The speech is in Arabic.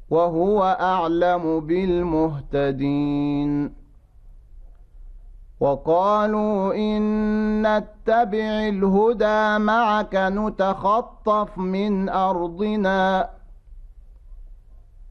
وهو أعلم بالمهتدين وقالوا إن نتبع الهدى معك نتخطف من أرضنا